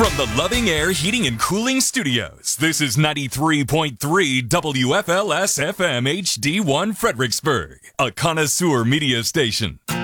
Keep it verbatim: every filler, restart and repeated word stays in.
From the Loving Air Heating and Cooling Studios, this is ninety-three point three W F L S F M H D one Fredericksburg, a connoisseur media station.